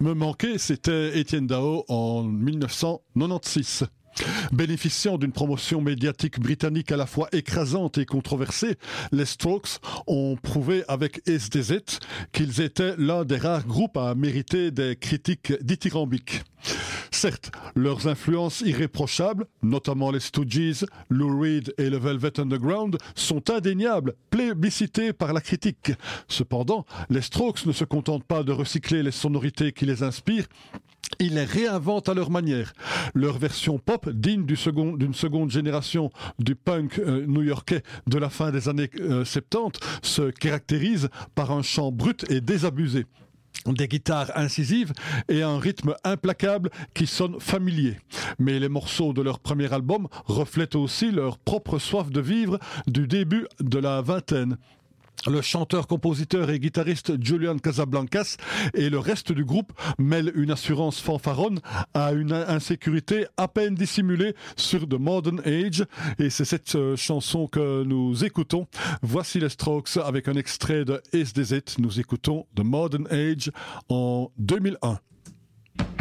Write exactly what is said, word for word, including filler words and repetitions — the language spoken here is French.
Me manquer, c'était Étienne Dao en dix-neuf cent quatre-vingt-seize. Bénéficiant d'une promotion médiatique britannique à la fois écrasante et controversée, les Strokes ont prouvé avec S D Z qu'ils étaient l'un des rares groupes à mériter des critiques dithyrambiques. Certes, leurs influences irréprochables, notamment les Stooges, Lou Reed et le Velvet Underground, sont indéniables, plébiscités par la critique. Cependant, les Strokes ne se contentent pas de recycler les sonorités qui les inspirent, ils les réinventent à leur manière. Leur version pop, digne du second, d'une seconde génération du punk euh, new-yorkais de la fin des années euh, soixante-dix, se caractérise par un chant brut et désabusé, des guitares incisives et un rythme implacable qui sonne familier. Mais les morceaux de leur premier album reflètent aussi leur propre soif de vivre du début de la vingtaine. Le chanteur, compositeur et guitariste Julian Casablancas et le reste du groupe mêlent une assurance fanfaronne à une insécurité à peine dissimulée sur The Modern Age. Et c'est cette euh, chanson que nous écoutons. Voici les Strokes avec un extrait de S D Z. Nous écoutons The Modern Age en deux mille un.